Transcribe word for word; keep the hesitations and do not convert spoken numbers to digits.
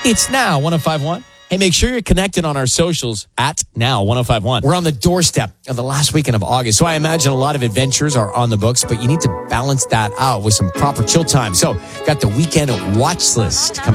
It's Now one oh five one. Hey, make sure you're connected on our socials at Now one oh five one. We're on the doorstep of the last weekend of August, so I imagine a lot of adventures are on the books, but you need to balance that out with some proper chill time. So, got the weekend watch list coming